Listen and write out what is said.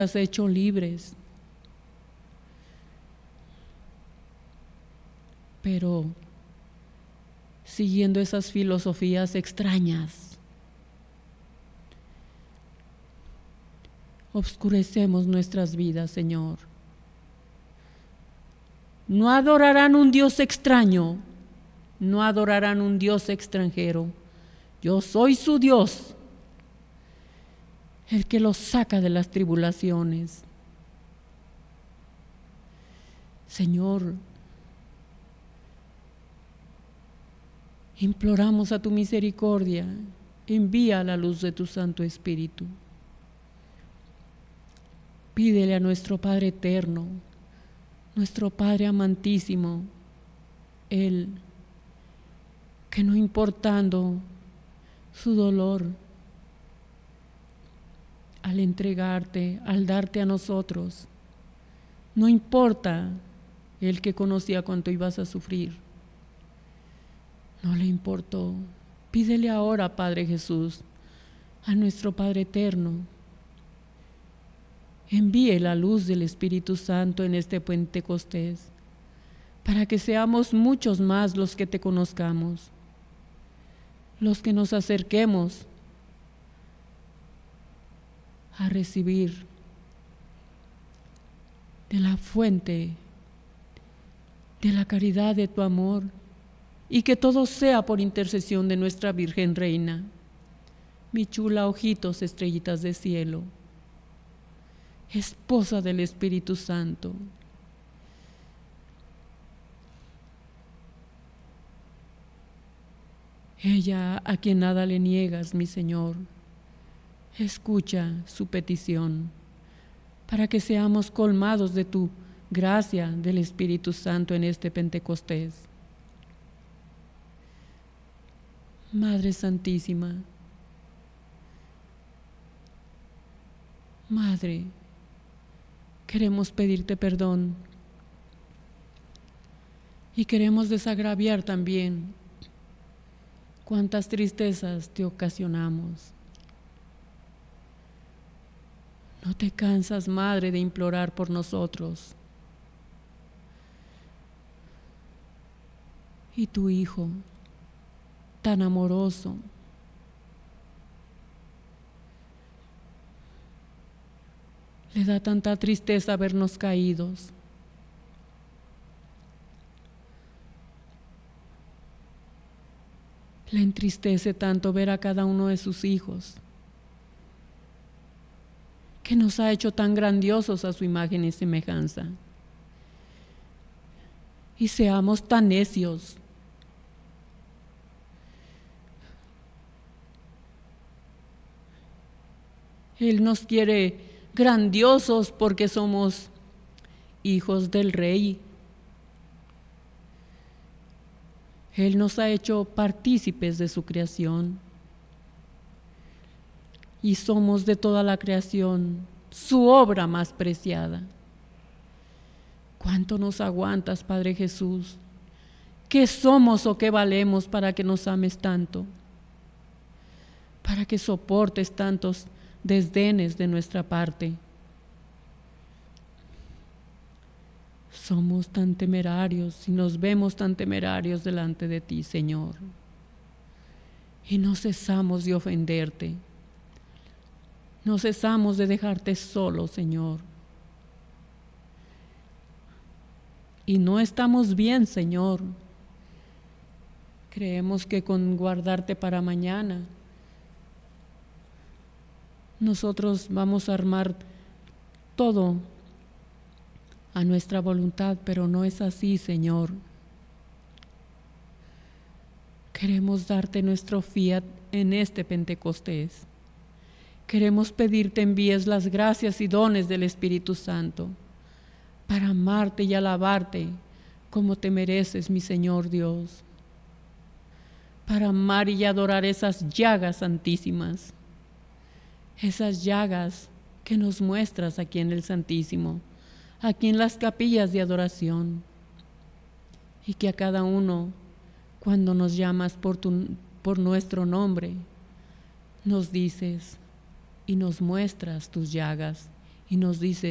has hecho libres. Pero siguiendo esas filosofías extrañas, obscurecemos nuestras vidas, Señor. No adorarán un Dios extraño, no adorarán un Dios extranjero. Yo soy su Dios, el que los saca de las tribulaciones. Señor, imploramos a tu misericordia, envía la luz de tu Santo Espíritu. Pídele a nuestro Padre eterno, nuestro Padre amantísimo, Él, que no importando su dolor, al entregarte, al darte a nosotros, no importa, Él que conocía cuánto ibas a sufrir, no le importó. Pídele ahora, Padre Jesús, a nuestro Padre eterno, envíe la luz del Espíritu Santo en este Pentecostés, para que seamos muchos más los que te conozcamos, los que nos acerquemos a recibir de la fuente de la caridad de tu amor, y que todo sea por intercesión de nuestra Virgen Reina, mi chula ojitos, estrellitas de cielo, esposa del Espíritu Santo. Ella a quien nada le niegas, mi Señor, escucha su petición para que seamos colmados de tu gracia del Espíritu Santo en este Pentecostés. Madre Santísima, Madre, queremos pedirte perdón y queremos desagraviar también cuántas tristezas te ocasionamos. No te cansas, Madre, de implorar por nosotros. Y tu Hijo, tan amoroso, le da tanta tristeza vernos caídos. Le entristece tanto ver a cada uno de sus hijos, que nos ha hecho tan grandiosos a su imagen y semejanza. Y seamos tan necios Él nos quiere grandiosos porque somos hijos del Rey. Él nos ha hecho partícipes de su creación y somos de toda la creación su obra más preciada. ¿Cuánto nos aguantas, Padre Jesús? ¿Qué somos o qué valemos para que nos ames tanto? Para que soportes tantos desdenes de nuestra parte. Somos tan temerarios y nos vemos tan temerarios delante de ti, Señor. Y no cesamos de ofenderte. No cesamos de dejarte solo, Señor. Y no estamos bien, Señor. Creemos que con guardarte para mañana, nosotros vamos a armar todo a nuestra voluntad, pero no es así, Señor. Queremos darte nuestro fiat en este Pentecostés. Queremos pedirte envíes las gracias y dones del Espíritu Santo para amarte y alabarte como te mereces, mi Señor Dios. Para amar y adorar esas llagas santísimas, esas llagas que nos muestras aquí en el Santísimo, aquí en las capillas de adoración, y que a cada uno, cuando nos llamas por nuestro nombre, nos dices y nos muestras tus llagas y nos dice: